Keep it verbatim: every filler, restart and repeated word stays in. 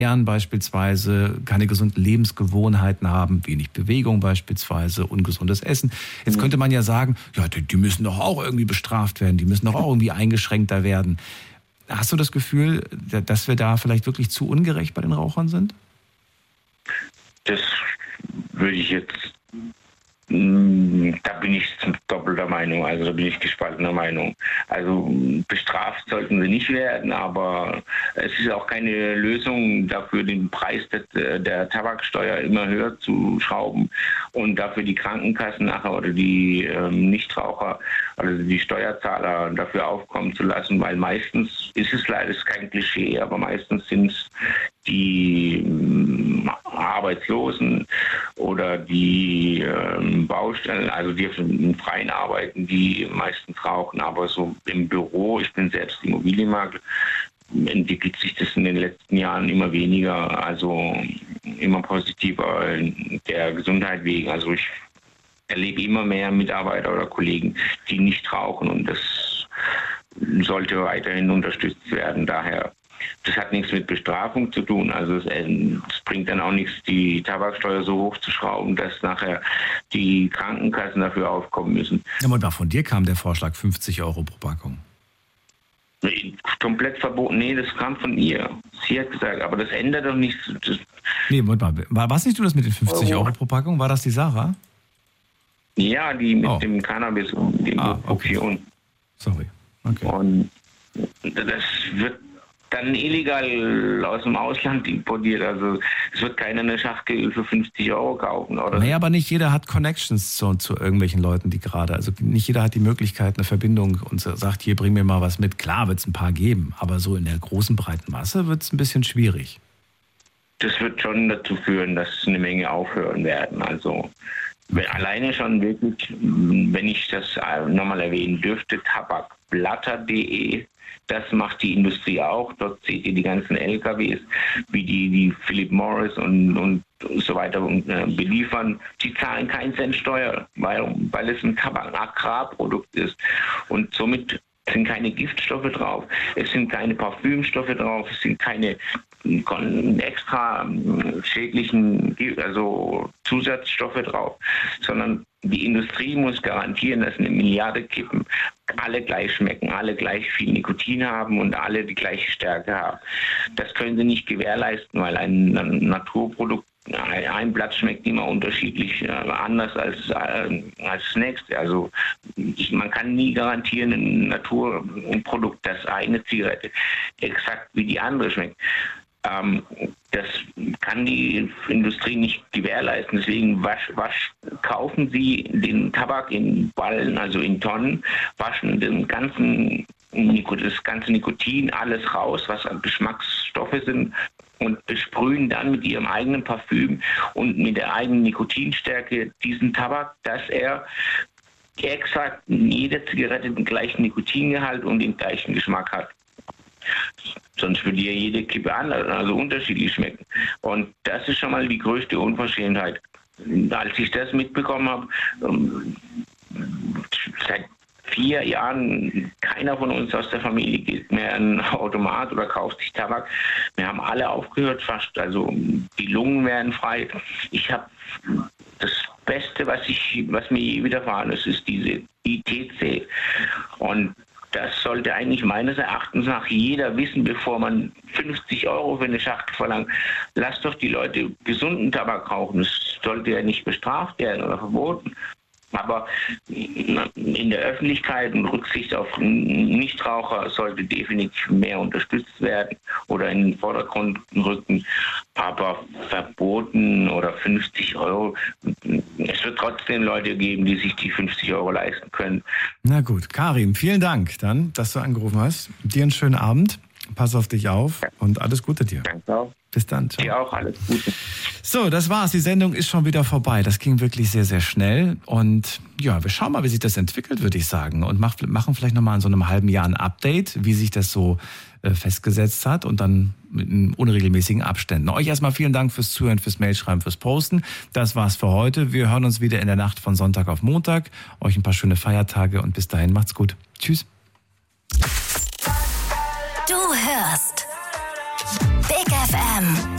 ernähren beispielsweise, keine gesunden Lebensgewohnheiten haben, wenig Bewegung beispielsweise, ungesundes Essen. Jetzt könnte man ja sagen, ja, die, die müssen doch auch irgendwie bestraft werden, die müssen doch auch irgendwie eingeschränkter werden. Hast du das Gefühl, dass wir da vielleicht wirklich zu ungerecht bei den Rauchern sind? Das würde ich jetzt, da bin ich doppelter Meinung, also da bin ich gespaltener Meinung. Also bestraft sollten sie nicht werden, aber es ist auch keine Lösung, dafür den Preis der, der Tabaksteuer immer höher zu schrauben und dafür die Krankenkassen nachher oder die ähm, Nichtraucher, also die Steuerzahler dafür aufkommen zu lassen, weil meistens ist es leider ist kein Klischee, aber meistens sind es die ähm, Arbeitslosen oder die ähm, Baustellen, also die im Freien arbeiten, die meistens rauchen, aber so im Büro, ich bin selbst Immobilienmakler, entwickelt sich das in den letzten Jahren immer weniger, also immer positiver der Gesundheit wegen. Also ich erlebe immer mehr Mitarbeiter oder Kollegen, die nicht rauchen und das sollte weiterhin unterstützt werden. Daher, das hat nichts mit Bestrafung zu tun. Also es, es bringt dann auch nichts, die Tabaksteuer so hoch zu schrauben, dass nachher die Krankenkassen dafür aufkommen müssen. Ja, mal von dir kam der Vorschlag fünfzig Euro pro Packung. Komplett verboten. Nee, das kam von ihr. Sie hat gesagt, aber das ändert doch nichts. Das nee, Moment mal. War was nicht du das mit den fünfzig Euro pro Packung? War das die Sarah? Ja, die mit oh. dem Cannabis und dem ah, okay. Opium. Sorry. Okay. Und das wird dann illegal aus dem Ausland importiert. Also es wird keiner eine Schachtel für fünfzig Euro kaufen. Oder? Naja, aber nicht jeder hat Connections zu, zu irgendwelchen Leuten, die gerade, also nicht jeder hat die Möglichkeit, eine Verbindung und sagt, hier, bring mir mal was mit. Klar wird es ein paar geben, aber so in der großen, breiten Masse wird es ein bisschen schwierig. Das wird schon dazu führen, dass eine Menge aufhören werden. Also wenn, alleine schon wirklich, wenn ich das nochmal erwähnen dürfte, tabakblatter punkt de, das macht die Industrie auch. Dort seht ihr die ganzen L K Ws, wie die, die Philip Morris und, und so weiter äh, beliefern. Die zahlen keinen Cent Steuer, weil, weil es ein Tabak, ein Agrarprodukt ist. Und somit sind keine Giftstoffe drauf, es sind keine Parfümstoffe drauf, es sind keine extra schädlichen, also Zusatzstoffe drauf, sondern die Industrie muss garantieren, dass eine Milliarde Kippen alle gleich schmecken, alle gleich viel Nikotin haben und alle die gleiche Stärke haben. Das können sie nicht gewährleisten, weil ein, ein Naturprodukt, ein Blatt schmeckt immer unterschiedlich, äh, anders als, äh, als das nächste. Also ich, man kann nie garantieren, ein Naturprodukt, das eine Zigarette exakt wie die andere schmeckt. Ähm, das kann die Industrie nicht gewährleisten. Deswegen wasch, wasch, kaufen sie den Tabak in Ballen, also in Tonnen, waschen den ganzen, das ganze Nikotin, alles raus, was an Geschmacksstoffe sind, und besprühen dann mit ihrem eigenen Parfüm und mit der eigenen Nikotinstärke diesen Tabak, dass er exakt in jeder Zigarette den gleichen Nikotingehalt und den gleichen Geschmack hat. Sonst würde ja jede Kippe anders, also unterschiedlich schmecken. Und das ist schon mal die größte Unverschämtheit. Als ich das mitbekommen habe, seit vier Jahren, keiner von uns aus der Familie geht mehr in einen Automat oder kauft sich Tabak. Wir haben alle aufgehört fast, also die Lungen werden frei. Ich habe das Beste, was ich, was mir je widerfahren ist, ist diese I T C. Und das sollte eigentlich meines Erachtens nach jeder wissen, bevor man fünfzig Euro für eine Schachtel verlangt. Lasst doch die Leute gesunden Tabak rauchen. Das sollte ja nicht bestraft werden oder verboten. Aber in der Öffentlichkeit und Rücksicht auf Nichtraucher sollte definitiv mehr unterstützt werden oder in den Vordergrund rücken. Aber verboten oder fünfzig Euro, es wird trotzdem Leute geben, die sich die fünfzig Euro leisten können. Na gut, Karin, vielen Dank dann, dass du angerufen hast. Dir einen schönen Abend. Pass auf dich auf und alles Gute dir. Danke auch. Bis dann. Ciao. Dir auch alles Gute. So, das war's. Die Sendung ist schon wieder vorbei. Das ging wirklich sehr, sehr schnell. Und ja, wir schauen mal, wie sich das entwickelt, würde ich sagen. Und machen vielleicht nochmal in so einem halben Jahr ein Update, wie sich das so äh, festgesetzt hat. Und dann mit unregelmäßigen Abständen. Euch erstmal vielen Dank fürs Zuhören, fürs Mailschreiben, fürs Posten. Das war's für heute. Wir hören uns wieder in der Nacht von Sonntag auf Montag. Euch ein paar schöne Feiertage und bis dahin macht's gut. Tschüss. Du hörst Big F M. M.